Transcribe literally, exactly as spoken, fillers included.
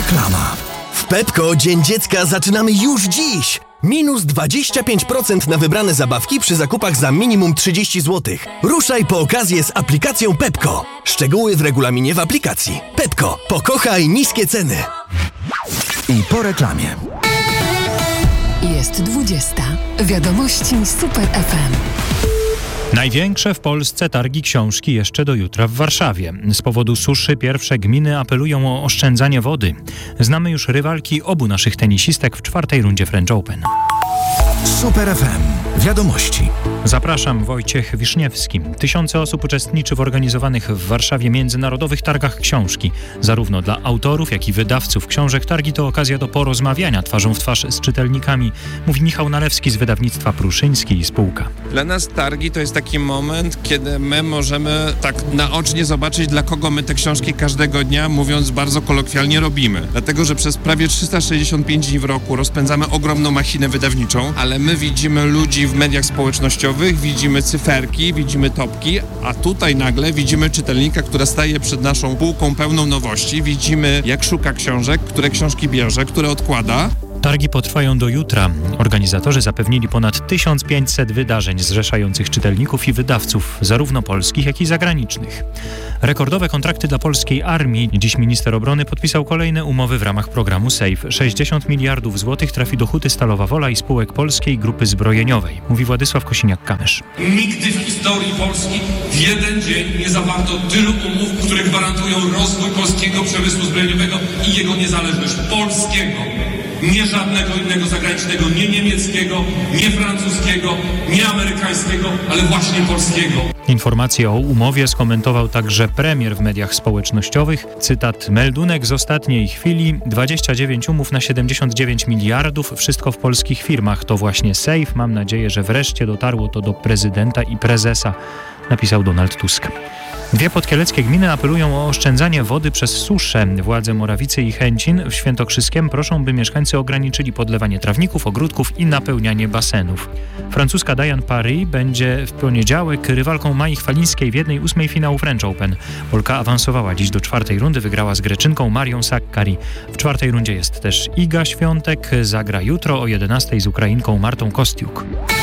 Reklama. W Pepko Dzień Dziecka zaczynamy już dziś. Minus dwadzieścia pięć procent na wybrane zabawki przy zakupach za minimum trzydzieści złotych. Ruszaj po okazję z aplikacją Pepko. Szczegóły w regulaminie w aplikacji. Pepko. Pokochaj niskie ceny. I po reklamie. Jest dwudziesta. Wiadomości Super F M. Największe w Polsce targi książki jeszcze do jutra w Warszawie. Z powodu suszy pierwsze gminy apelują o oszczędzanie wody. Znamy już rywalki obu naszych tenisistek w czwartej rundzie French Open. Super F M. Wiadomości. Zapraszam, Wojciech Wiszniewski. Tysiące osób uczestniczy w organizowanych w Warszawie międzynarodowych targach książki. Zarówno dla autorów, jak i wydawców książek targi to okazja do porozmawiania twarzą w twarz z czytelnikami, mówi Michał Nalewski z wydawnictwa Pruszyński i spółka. Dla nas targi to jest taki moment, kiedy my możemy tak naocznie zobaczyć, dla kogo my te książki każdego dnia, mówiąc bardzo kolokwialnie, robimy. Dlatego, że przez prawie trzysta sześćdziesiąt pięć dni w roku rozpędzamy ogromną machinę wydawniczą, ale my widzimy ludzi w mediach społecznościowych, widzimy cyferki, widzimy topki, a tutaj nagle widzimy czytelnika, który staje przed naszą półką pełną nowości, widzimy jak szuka książek, które książki bierze, które odkłada. Targi potrwają do jutra. Organizatorzy zapewnili ponad tysiąc pięćset wydarzeń zrzeszających czytelników i wydawców, zarówno polskich, jak i zagranicznych. Rekordowe kontrakty dla polskiej armii. Dziś minister obrony podpisał kolejne umowy w ramach programu SAFE. sześćdziesiąt miliardów złotych trafi do Huty Stalowa Wola i spółek Polskiej Grupy Zbrojeniowej, mówi Władysław Kosiniak-Kamysz. Nigdy w historii Polski w jeden dzień nie zawarto tylu umów, które gwarantują rozwój polskiego przemysłu zbrojeniowego i jego niezależność. Polskiego. Nie żadnego innego zagranicznego, nie niemieckiego, nie francuskiego, nie amerykańskiego, ale właśnie polskiego. Informację o umowie skomentował także premier w mediach społecznościowych. Cytat: meldunek z ostatniej chwili, dwadzieścia dziewięć umów na siedemdziesiąt dziewięć miliardów, wszystko w polskich firmach. To właśnie SAFE. Mam nadzieję, że wreszcie dotarło to do prezydenta i prezesa, napisał Donald Tusk. Dwie podkieleckie gminy apelują o oszczędzanie wody przez suszę. Władze Morawicy i Chęcin w Świętokrzyskiem proszą, by mieszkańcy ograniczyli podlewanie trawników, ogródków i napełnianie basenów. Francuska Diane Paris będzie w poniedziałek rywalką Mai Chwalińskiej w jednej ósmej finału French Open. Polka awansowała dziś do czwartej rundy, wygrała z Greczynką Marią Sakkari. W czwartej rundzie jest też Iga Świątek, zagra jutro o jedenastej z Ukrainką Martą Kostiuk.